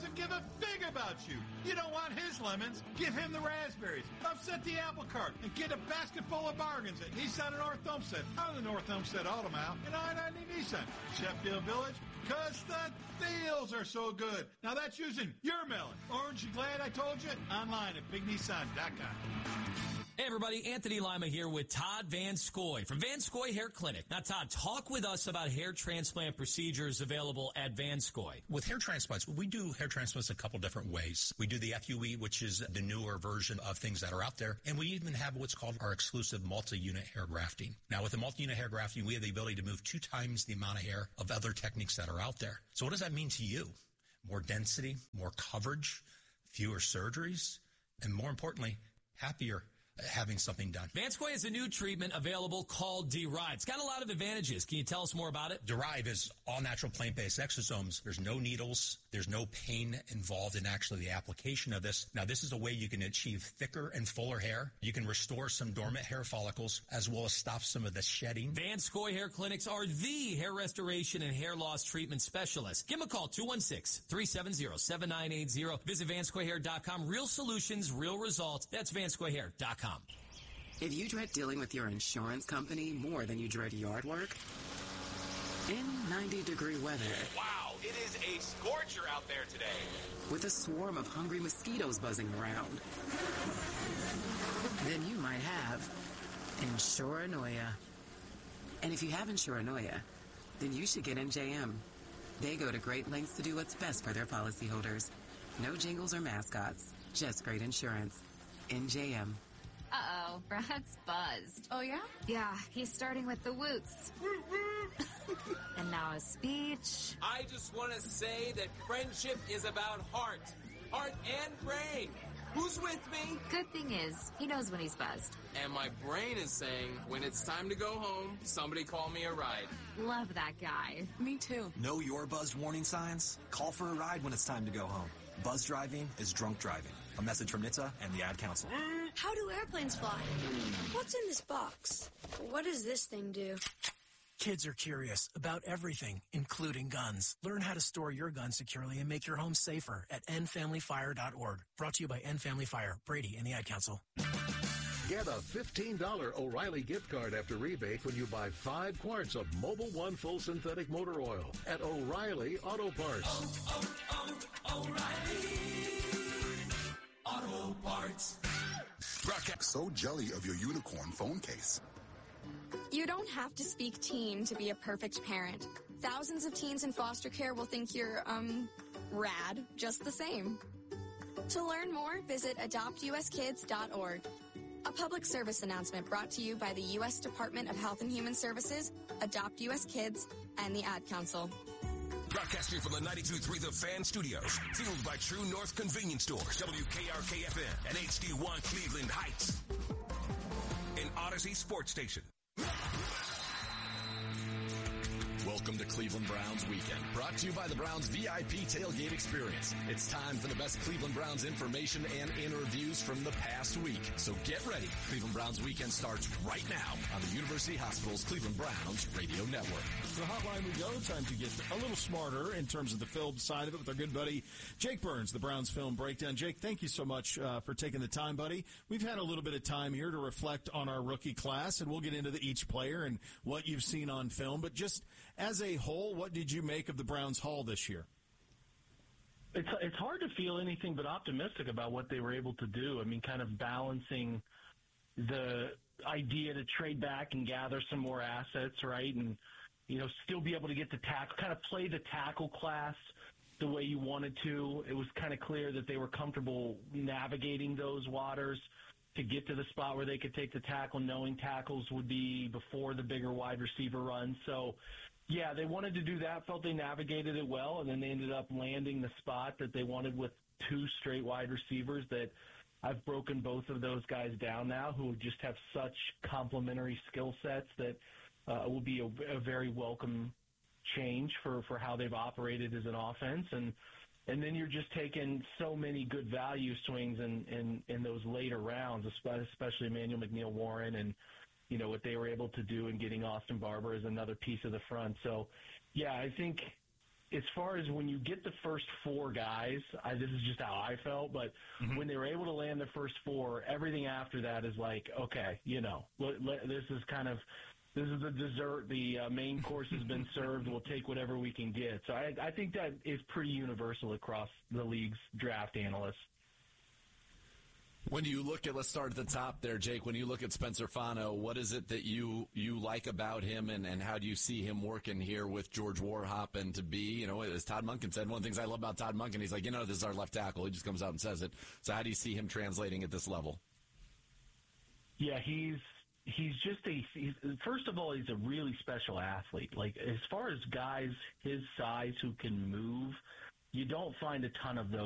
doesn't give a fig about you. You don't want his lemons. Give him the raspberries. Upset the apple cart and get a basket full of bargains at Nissan in North Homestead, out of the North Homestead Auto Mile, and I-90 Nissan, Sheffield Village, because the deals are so good. Now that's using your melon. Orange, you glad I told you? Online at BigNissan.com. Hey everybody, Anthony Lima here with Todd Van Scoy from Van Scoy Hair Clinic. Now Todd, talk with us about hair transplant procedures available at Van Scoy. With hair transplants, we do hair transplants a couple different ways. We do the FUE, which is the newer version of things that are out there, and we even have what's called our exclusive multi-unit hair grafting. Now with the multi-unit hair grafting, we have the ability to move 2 times the amount of hair of other techniques that are out there. So what does that mean to you? More density, more coverage, fewer surgeries, and more importantly, happier having something done. Van Scoy has a new treatment available called Derive. It's got a lot of advantages. Can you tell us more about it? Derive is all natural plant-based exosomes. There's no needles. There's no pain involved in actually the application of this. Now, this is a way you can achieve thicker and fuller hair. You can restore some dormant hair follicles as well as stop some of the shedding. Van Scoy Hair Clinics are the hair restoration and hair loss treatment specialists. Give them a call, 216-370-7980. Visit vanscoyhair.com. Real solutions, real results. That's vanscoyhair.com. If you dread dealing with your insurance company more than you dread yard work, in 90-degree weather. Wow, it is a scorcher out there today. With a swarm of hungry mosquitoes buzzing around, then you might have Insuranoia. And if you have Insuranoia, then you should get NJM. They go to great lengths to do what's best for their policyholders. No jingles or mascots, just great insurance. NJM. Uh-oh, Brad's buzzed. Oh, yeah? Yeah, he's starting with the woots. And now a speech. I just want to say that friendship is about heart and brain. Who's with me? Good thing is, he knows when he's buzzed. And my brain is saying, when it's time to go home, somebody call me a ride. Love that guy. Me too. Know your buzzed warning signs? Call for a ride when it's time to go home. Buzz driving is drunk driving. A message from NHTSA and the Ad Council. How do airplanes fly? What's in this box? What does this thing do? Kids are curious about everything, including guns. Learn how to store your gun securely and make your home safer at endfamilyfire.org. Brought to you by End Family Fire, Brady, and the Ad Council. Get a $15 O'Reilly gift card after rebate when you buy 5 quarts of Mobil 1 full synthetic motor oil at O'Reilly Auto Parts. O'Reilly Auto Parts. So jelly of your unicorn phone case. You don't have to speak teen to be a perfect parent. Thousands of teens in foster care will think you're, rad, just the same. To learn more, visit adoptuskids.org. A public service announcement brought to you by the U.S. Department of Health and Human Services, Adopt U.S. Kids, and the Ad Council. Broadcasting from the 92.3 The Fan Studios, fueled by True North Convenience Stores, WKRK-FM, and HD1 Cleveland Heights. An Odyssey Sports Station. Welcome to Cleveland Browns Weekend, brought to you by the Browns VIP Tailgate Experience. It's time for the best Cleveland Browns information and interviews from the past week. So get ready. Cleveland Browns Weekend starts right now on the University Hospital's Cleveland Browns Radio Network. To the hotline we go. Time to get a little smarter in terms of the film side of it with our good buddy Jake Burns, the Browns Film Breakdown. Jake, thank you so much for taking the time, buddy. We've had a little bit of time here to reflect on our rookie class, and we'll get into each player and what you've seen on film. But just as a whole, what did you make of the Browns' haul this year? It's hard to feel anything but optimistic about what they were able to do. I mean, kind of balancing the idea to trade back and gather some more assets, right? And, you know, still be able to get the tackle, kind of play the tackle class the way you wanted to. It was kind of clear that they were comfortable navigating those waters to get to the spot where they could take the tackle, knowing tackles would be before the bigger wide receiver run. So, yeah, they wanted to do that, felt they navigated it well, and then they ended up landing the spot that they wanted with 2 straight wide receivers that I've broken both of those guys down now, who just have such complementary skill sets that will be a very welcome change for how they've operated as an offense. And then you're just taking so many good value swings in those later rounds, especially Emmanuel McNeil-Warren and, you know, what they were able to do in getting Austin Barber as another piece of the front. So, yeah, I think as far as when you get the first four guys, this is just how I felt, but when they were able to land the first four, everything after that is like, okay, this is the dessert. The main course has been served. We'll take whatever we can get. So I think that is pretty universal across the league's draft analysts. When you look at, let's start at the top there, Jake, when you look at Spencer Fano, what is it that you like about him, and how do you see him working here with George Warhop and to be, as Todd Monken said, one of the things I love about Todd Monken, he's like, this is our left tackle. He just comes out and says it. So how do you see him translating at this level? Yeah, he's just first of all, he's a really special athlete. Like, as far as guys his size who can move, you don't find a ton of those.